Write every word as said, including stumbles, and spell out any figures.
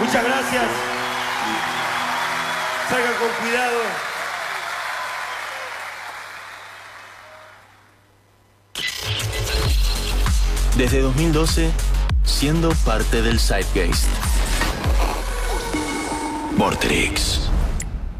Muchas gracias. Salgan con cuidado. Desde dos mil doce, siendo parte del Zeitgeist. Vorterix.